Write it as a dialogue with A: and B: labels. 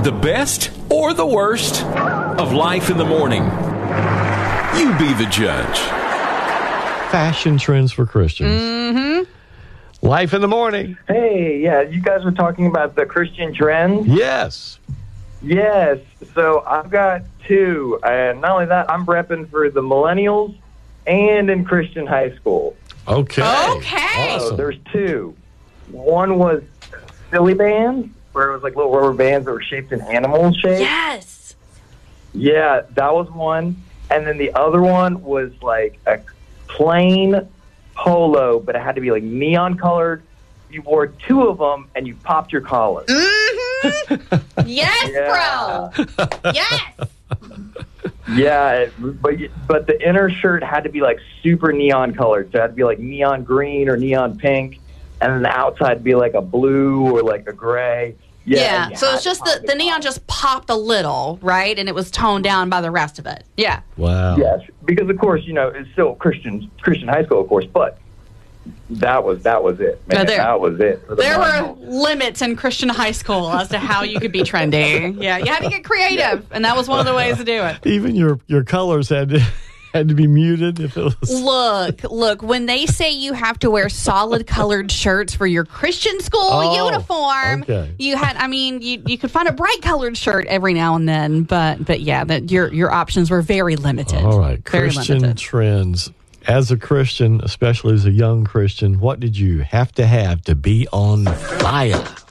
A: The best or the worst of life in the morning? You be the judge.
B: Fashion trends for Christians.
C: Mm-hmm.
B: Life in the morning.
D: Hey, yeah, you guys were talking about the Christian trends?
B: Yes.
D: Yes. So I've got two. And not only that, I'm repping for the millennials and in Christian high school.
B: Okay.
C: Okay.
D: So
B: Awesome.
D: there's two. One was silly bands, where it was like little rubber bands that were shaped in animal shape.
C: Yes.
D: Yeah, that was one. And then the other one was like a plain polo, but it had to be like neon colored. You wore two of them and you popped your collar.
C: Mm-hmm. Yes,
D: Yeah.
C: bro. Yes.
D: Yeah, but the inner shirt had to be like super neon colored. So it had to be like neon green or neon pink. And then the outside be like a blue or like a gray.
C: Yeah.
D: you
C: So
D: had
C: it's
D: to
C: just
D: pop
C: the
D: your
C: neon
D: collar.
C: just popped a little, right? And it was toned down by the rest of it. Yeah.
B: Wow.
D: Yes, because of course, it's still Christian high school, of course, but that was it.
C: Now
D: Man,
C: there-
D: that was it. For the
C: There were
D: millennials.
C: limits in Christian high school as to how you could be trendy. Yeah, you had to get creative, and that was one of the ways to do it.
B: Even your colors had to be muted if it was.
C: Look, when they say you have to wear solid colored shirts for your Christian school uniform,
B: okay.
C: you could find a bright colored shirt every now and then, but yeah, that your options were very limited.
B: All right.
C: Very
B: Christian
C: limited.
B: trends. As a Christian, especially as a young Christian, what did you have to be on fire?